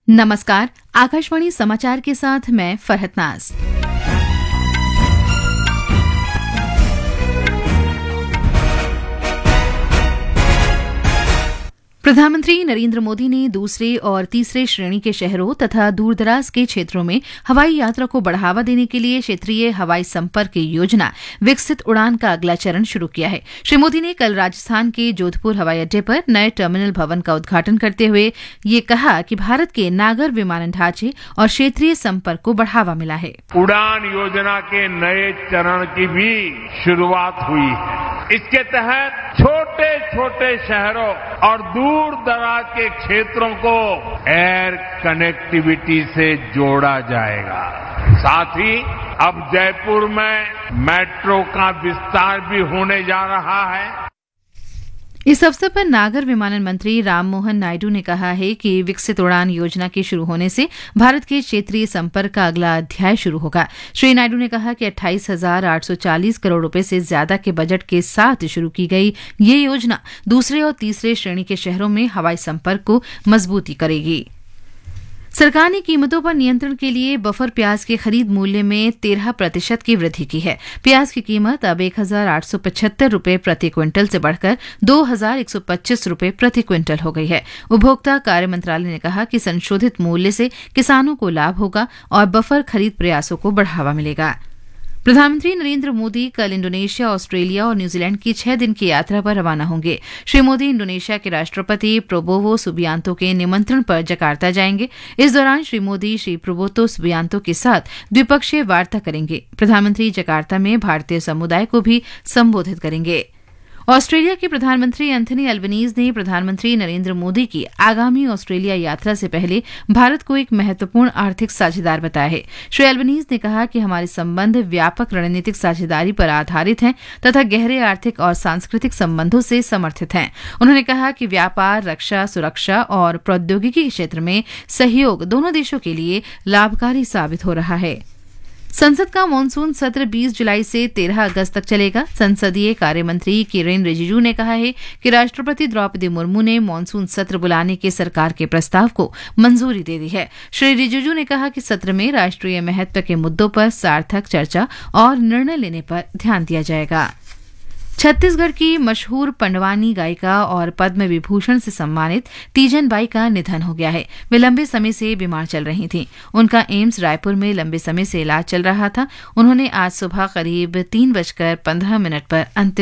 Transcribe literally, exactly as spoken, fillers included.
नमस्कार, आकाशवाणी समाचार के साथ मैं फरहत नाज। प्रधानमंत्री नरेंद्र मोदी ने दूसरे और तीसरे श्रेणी के शहरों तथा दूरदराज के क्षेत्रों में हवाई यात्रा को बढ़ावा देने के लिए क्षेत्रीय हवाई संपर्क योजना विकसित उड़ान का अगला चरण शुरू किया है। श्री मोदी ने कल राजस्थान के जोधपुर हवाई अड्डे पर नए टर्मिनल भवन का उद्घाटन करते हुए ये कहा कि भारत के नागर विमानन ढांचे और क्षेत्रीय संपर्क को बढ़ावा मिला है। उड़ान योजना के नए चरण की भी शुरुआत हुई है। इसके तहत छोटे छोटे शहरों और दूर दराज के क्षेत्रों को एयर कनेक्टिविटी से जोड़ा जाएगा। साथ ही अब जयपुर में मेट्रो का विस्तार भी होने जा रहा है। इस अवसर पर नागर विमानन मंत्री राममोहन नायडू ने कहा है कि विकसित उड़ान योजना के शुरू होने से भारत के क्षेत्रीय संपर्क का अगला अध्याय शुरू होगा। श्री नायडू ने कहा कि अट्ठाईस हजार आठ सौ चालीस करोड़ रुपए से ज्यादा के बजट के साथ शुरू की गई ये योजना दूसरे और तीसरे श्रेणी के शहरों में हवाई संपर्क को मजबूती करेगी। सरकार ने कीमतों पर नियंत्रण के लिए बफर प्याज के खरीद मूल्य में तेरह प्रतिशत की वृद्धि की है। प्याज की कीमत अब एक हजार आठ सौ पचहत्तर रुपये प्रति क्विंटल से बढ़कर दो हजार एक सौ पच्चीस रुपये प्रति क्विंटल हो गई है। उपभोक्ता कार्य मंत्रालय ने कहा कि संशोधित मूल्य से किसानों को लाभ होगा और बफर खरीद प्रयासों को बढ़ावा मिलेगा। प्रधानमंत्री नरेंद्र मोदी कल इंडोनेशिया, ऑस्ट्रेलिया और न्यूजीलैंड की छह दिन की यात्रा पर रवाना होंगे। श्री मोदी इंडोनेशिया के राष्ट्रपति प्रोबोवो सुबियांतो के निमंत्रण पर जकार्ता जाएंगे। इस दौरान श्री मोदी श्री प्रोबोवो सुबियांतो के साथ द्विपक्षीय वार्ता करेंगे। प्रधानमंत्री जकार्ता में भारतीय समुदाय को भी संबोधित करेंगे। ऑस्ट्रेलिया के प्रधानमंत्री एंथनी अल्बनीज ने प्रधानमंत्री नरेंद्र मोदी की आगामी ऑस्ट्रेलिया यात्रा से पहले भारत को एक महत्वपूर्ण आर्थिक साझेदार बताया है। श्री अल्बनीज ने कहा कि हमारे संबंध व्यापक रणनीतिक साझेदारी पर आधारित हैं तथा गहरे आर्थिक और सांस्कृतिक संबंधों से समर्थित हैं। उन्होंने कहा कि व्यापार, रक्षा, सुरक्षा और प्रौद्योगिकी के क्षेत्र में सहयोग दोनों देशों के लिए लाभकारी साबित हो रहा है। संसद का मानसून सत्र बीस जुलाई से तेरह अगस्त तक चलेगा। संसदीय कार्य मंत्री किरेन रिजिजू ने कहा है कि राष्ट्रपति द्रौपदी मुर्मू ने मानसून सत्र बुलाने के सरकार के प्रस्ताव को मंजूरी दे दी है। श्री रिजिजू ने कहा कि सत्र में राष्ट्रीय महत्व के मुद्दों पर सार्थक चर्चा और निर्णय लेने पर ध्यान दिया जाएगा। छत्तीसगढ़ की मशहूर पंडवानी गायिका और पद्म विभूषण से सम्मानित तीजन बाई का निधन हो गया है। वे लंबे समय से बीमार चल रही थीं। उनका एम्स रायपुर में लंबे समय से इलाज चल रहा था। उन्होंने आज सुबह करीब तीन बजकर पंद्रह मिनट पर अंतिम